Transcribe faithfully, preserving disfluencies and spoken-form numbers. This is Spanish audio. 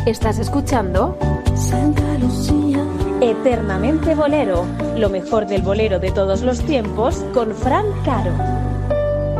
¿Estás escuchando? Santa Lucía. Eternamente Bolero, lo mejor del bolero de todos los tiempos con Fran Caro.